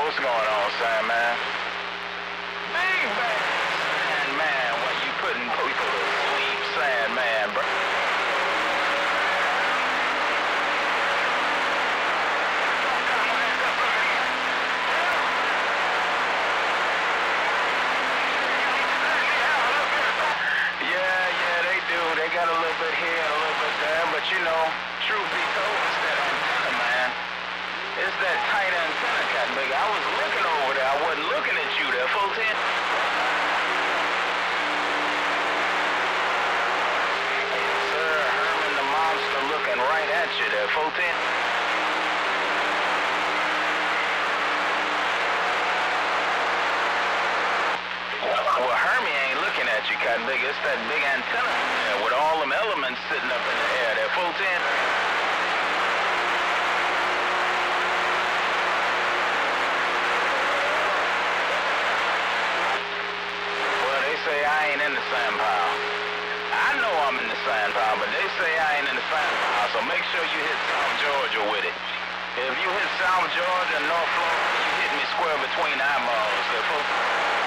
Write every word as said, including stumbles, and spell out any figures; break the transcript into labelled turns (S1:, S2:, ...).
S1: what's going on, son, man? Big bang, man, man, what you putting people to sleep, saying, man, bro? Yeah, yeah, they do. They got a little bit here and a little bit there, but you know, truth be told, it's that antenna, man. It's that tight antenna, cat big. I was looking over there. I wasn't looking at you there, full ten. Yes, sir. Herman the monster looking right at you there, full ten. Well, Hermie ain't looking at you, cat big. It's that big antenna there with all them elements sitting up in the air there, full ten. Say I ain't in the sand pile. I know I'm in the sand pile, but they say I ain't in the sand pile, so make sure you hit South Georgia with it. If you hit South Georgia and North Florida, you hit me square between the eyeballs.